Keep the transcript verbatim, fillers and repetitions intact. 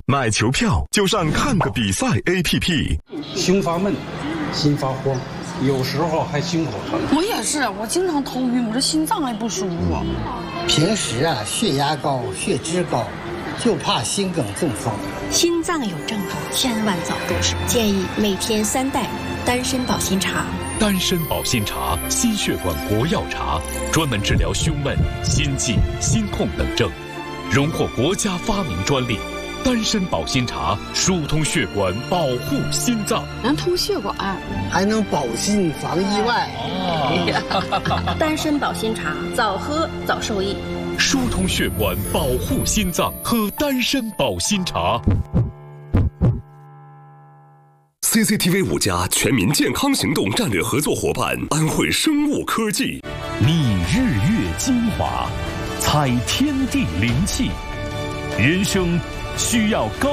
买球票就上看个比赛 A P P。 胸发闷，心发慌，有时候还心口疼。 我也是，我经常头晕，我这心脏还不舒服。 平时啊，血压高，血脂高，就怕心梗中风。 心脏有症状，千万早入手。建议每天三袋丹参保心茶。 丹参保心茶，心血管国药茶，专门治疗胸闷、心悸、心痛等症，荣获国家发明专利。丹参保心茶疏通血管，保护心脏， 能通血管， 还能保心防意外。 哦、丹参保心茶，早喝早受益。 疏通血管，保护心脏，喝丹参保心茶。 C C T V 五家全民健康行动战略合作伙伴安慧生物科技， 拟日月精华，采天地灵气，人生需要高